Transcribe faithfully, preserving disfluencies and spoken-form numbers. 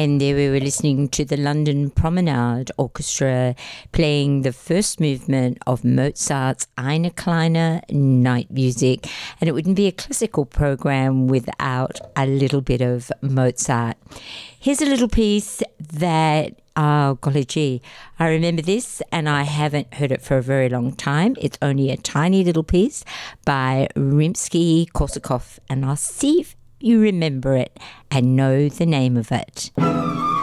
And there we were listening to the London Promenade Orchestra playing the first movement of Mozart's Eine Kleine Night Music. And it wouldn't be a classical program without a little bit of Mozart. Here's a little piece that, oh, golly gee, I remember this and I haven't heard it for a very long time. It's only a tiny little piece by Rimsky-Korsakov, and I'll see if you remember it and know the name of it.